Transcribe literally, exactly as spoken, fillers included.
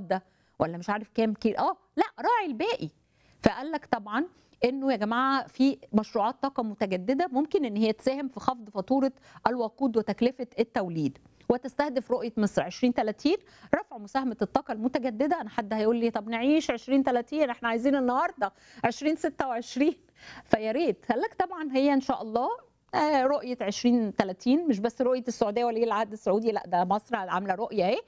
ده ولا مش عارف كام كيلو، اه لا راعي الباقي. فقال لك طبعا انه يا جماعه في مشروعات طاقه متجدده ممكن ان هي تساهم في خفض فاتوره الوقود وتكلفه التوليد، وتستهدف رؤيه مصر ألفين وثلاثين رفع مساهمه الطاقه المتجدده. انا حد هيقول لي طب نعيش ألفين وثلاثين، احنا عايزين النهارده ألفين وستة وعشرين، فيا ريت. قال لك طبعا هي ان شاء الله رؤيه ألفين وثلاثين، مش بس رؤيه السعوديه ولي العهد السعودي، لا ده مصر عامله رؤيه اهي